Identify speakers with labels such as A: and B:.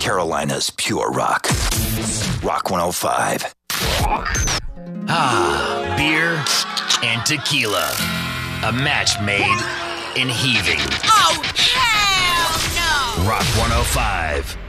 A: Carolina's pure rock. Rock 105.
B: Ah, beer and tequila. A match made in heaving.
C: Oh, hell no!
B: Rock 105.